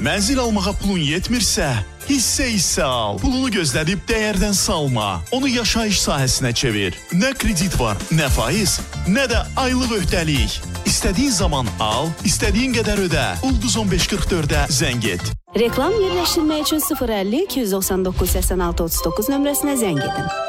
Mənzil almağa pulun yetmirsə, hissə al. Pulunu gözlədib dəyərdən salma. Onu yaşayış sahəsinə çevir. Nə kredit var, nə faiz, nə də aylıq öhdəlik. İstədiyin zaman al, istədiyin qədər ödə. Ulduz 1544-ə zəng et. Reklam yerləşdirmək üçün 050 299 86 39 nömrəsinə zəng edin.